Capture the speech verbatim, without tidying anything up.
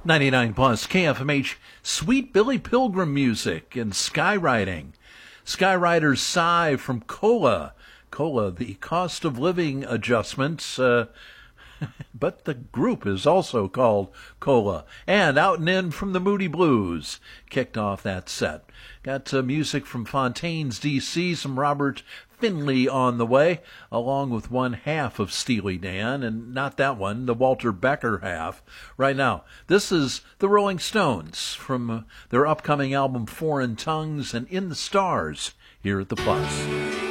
ninety-nine plus K F M H, Sweet Billy Pilgrim music and skywriting. Skywriter's Sigh from COLA. COLA, the cost of living adjustments, uh, but the group is also called COLA. And Out and In from the Moody Blues kicked off that set. Got uh, music from Fontaine's D C, some Robert Finley on the way, along with one half of Steely Dan, and not that one, the Walter Becker half. Right now, this is the Rolling Stones from their upcoming album Foreign Tongues and In the Stars here at the Plus.